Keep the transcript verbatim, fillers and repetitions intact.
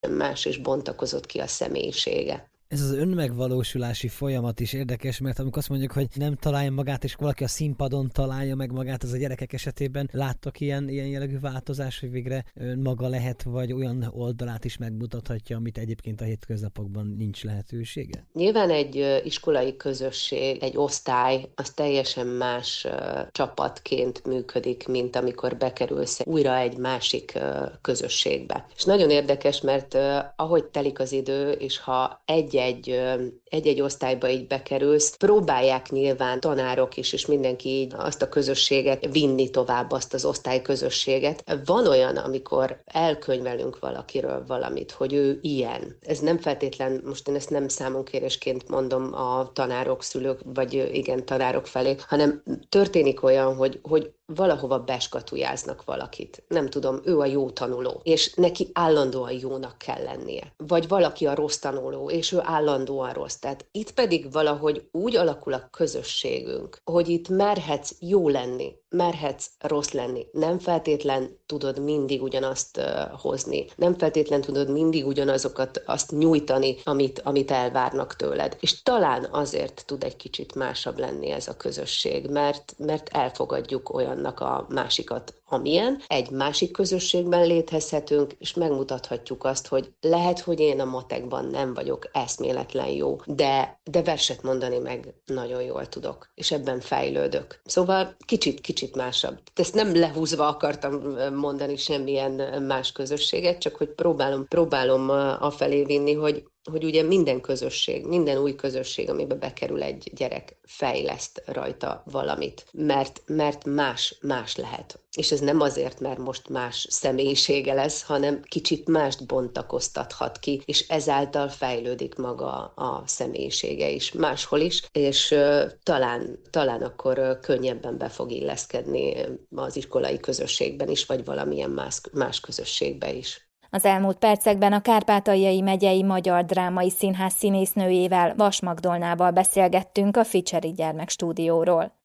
más, és bontakozott ki a személyisége. Ez az önmegvalósulási folyamat is érdekes, mert amikor azt mondjuk, hogy nem találja magát, és valaki a színpadon találja meg magát, az a gyerekek esetében láttak ilyen, ilyen jellegű változás, hogy végre maga lehet, vagy olyan oldalát is megmutathatja, amit egyébként a hétköznapokban nincs lehetősége? Nyilván egy iskolai közösség, egy osztály, az teljesen más csapatként működik, mint amikor bekerülsz újra egy másik közösségbe. És nagyon érdekes, mert ahogy telik az idő, és ha egy egy, egy-egy osztályba így bekerülsz, próbálják nyilván tanárok is, és mindenki így azt a közösséget vinni tovább, azt az osztályközösséget. Van olyan, amikor elkönyvelünk valakiről valamit, hogy ő ilyen. Ez nem feltétlen, most én ezt nem számonkérésként mondom a tanárok, szülők, vagy igen, tanárok felé, hanem történik olyan, hogy, hogy valahova beskatujáznak valakit. Nem tudom, ő a jó tanuló, és neki állandóan jónak kell lennie. Vagy valaki a rossz tanuló, és ő állandóan rossz. Tehát itt pedig valahogy úgy alakul a közösségünk, hogy itt merhetsz jó lenni, merhetsz rossz lenni. Nem feltétlen tudod mindig ugyanazt uh, hozni. Nem feltétlen tudod mindig ugyanazokat azt nyújtani, amit, amit elvárnak tőled. És talán azért tud egy kicsit másabb lenni ez a közösség, mert, mert elfogadjuk olyannak a másikat, amilyen. Egy másik közösségben létezhetünk, és megmutathatjuk azt, hogy lehet, hogy én a matekban nem vagyok eszméletlen jó, de, de verset mondani meg nagyon jól tudok, és ebben fejlődök. Szóval kicsit, kicsit másabb. Ezt nem lehúzva akartam mondani semmilyen más közösséget, csak hogy próbálom, próbálom afelé vinni, hogy hogy ugye minden közösség, minden új közösség, amiben bekerül egy gyerek, fejleszt rajta valamit, mert, mert más, más lehet. És ez nem azért, mert most más személyisége lesz, hanem kicsit mást bontakoztathat ki, és ezáltal fejlődik maga a személyisége is máshol is, és uh, talán, talán akkor uh, könnyebben be fog illeszkedni az iskolai közösségben is, vagy valamilyen más, más közösségbe is. Az elmúlt percekben a Kárpátaljai Megyei Magyar Drámai Színház színésznőjével, Vas Magdolnával beszélgettünk a Ficseri Gyermekstúdióról.